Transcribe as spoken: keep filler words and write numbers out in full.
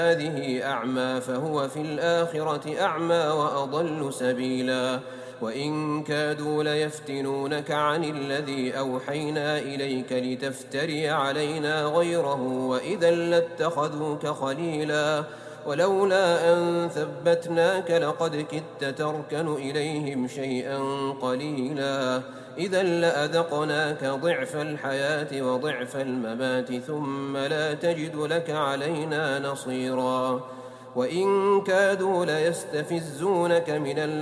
هذه أعمى فهو في الآخرة أعمى وأضل سبيلا وإن كادوا ليفتنونك عن الذي أوحينا إليك لتفتري علينا غيره وإذا لاتخذوك خليلا ولولا أن ثبتناك لقد كدت تركن إليهم شيئا قليلا إذا لأذقناك ضعف الحياة وضعف الممات ثم لا تجد لك علينا نصيرا وإن كادوا ليستفزونك من الأرض